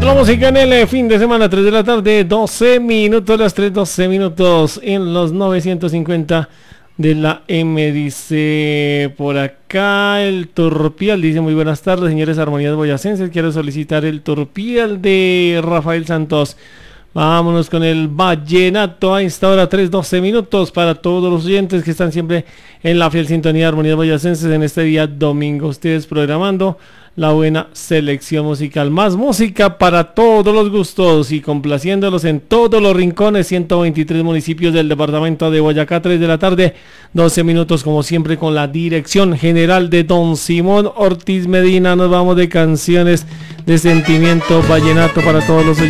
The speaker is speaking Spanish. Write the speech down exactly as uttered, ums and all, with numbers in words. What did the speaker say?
La música en el eh, fin de semana, tres de la tarde, doce minutos, las tres, doce minutos en los novecientos cincuenta de la M. Dice por acá el Turpial, dice muy buenas tardes, señores Armonías Boyacenses, quiero solicitar el Turpial de Rafael Santos. Vámonos con el vallenato a esta hora, tres, doce minutos para todos los oyentes que están siempre en la fiel sintonía de Armonías Boyacenses en este día domingo. Ustedes programando la buena selección musical. Más música para todos los gustos y complaciéndolos en todos los rincones. ciento veintitrés municipios del departamento de Boyacá, tres de la tarde, doce minutos como siempre con la dirección general de don Simón Ortiz Medina. Nos vamos de canciones de sentimiento vallenato para todos los oyentes.